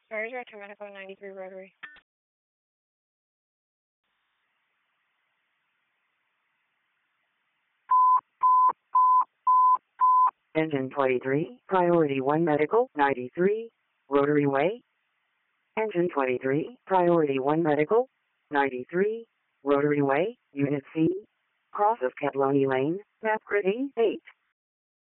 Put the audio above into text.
Sorry, Director Medical 93 Rotary. Engine 23, Priority 1 Medical, 93, Rotary Way. Engine 23, Priority 1 Medical, 93, Rotary Way, Unit C, cross of Catloni Lane, map grid 8.